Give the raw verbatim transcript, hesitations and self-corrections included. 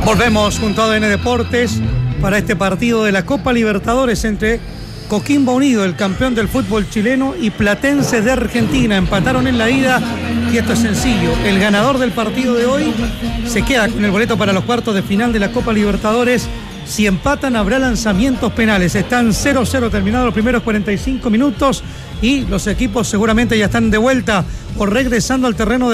Volvemos junto a A D N Deportes para este partido de la Copa Libertadores entre Coquimbo Unido, el campeón del fútbol chileno, y Platense de Argentina. Empataron en la ida y esto es sencillo. El ganador del partido de hoy se queda con el boleto para los cuartos de final de la Copa Libertadores. Si empatan habrá lanzamientos penales. Están cero cero terminados los primeros cuarenta y cinco minutos y los equipos seguramente ya están de vuelta o regresando al terreno de